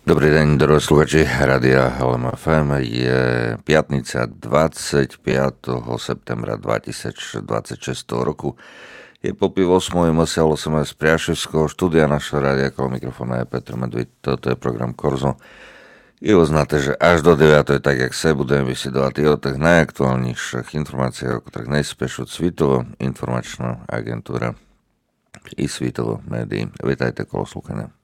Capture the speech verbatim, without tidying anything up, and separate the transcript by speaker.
Speaker 1: Dobrý deň, doroví sluchači Rádia Halem ef em. Je piatnica dvadsaťpäť. septembra dvetisícdvadsaťšesť roku. Je po pів osmej mesiaľ osem z Priaševského štúdia našho rádia. Kolo mikrofóna je Petr Medvíd. Toto je program Korzo. I uznáte, že až do deviatej, tak jak se, budeme vysledovať o tých najaktuálnejších informáciách, o ktorých najspiešu Svitovo informačná agentúra i Svitovo médií. Vítajte, kolo slúchania.